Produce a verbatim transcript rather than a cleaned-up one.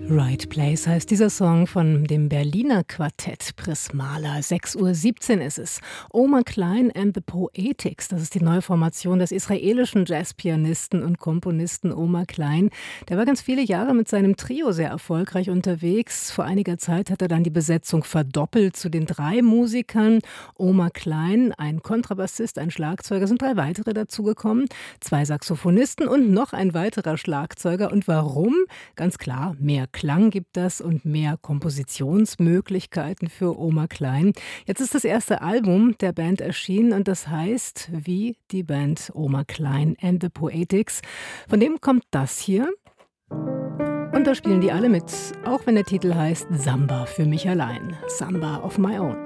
Right Place heißt dieser Song von dem Berliner Quartett Prismala. sechs Uhr siebzehn ist es. Omar Klein and the Poetics, das ist die neue Formation des israelischen Jazzpianisten und Komponisten Omar Klein. Der war ganz viele Jahre mit seinem Trio sehr erfolgreich unterwegs. Vor einiger Zeit hat er dann die Besetzung verdoppelt zu den drei Musikern. Omar Klein, ein Kontrabassist, ein Schlagzeuger, sind drei weitere dazugekommen. Zwei Saxophonisten und noch ein weiterer Schlagzeuger. Und warum? Ganz klar, mehr Klang gibt das und mehr Kompositionsmöglichkeiten für Omar Klein. Jetzt ist das erste Album der Band erschienen und das heißt wie die Band Omar Klein and the Poetics. Von dem kommt das hier. Und da spielen die alle mit, auch wenn der Titel heißt Samba für mich allein. Samba of my own.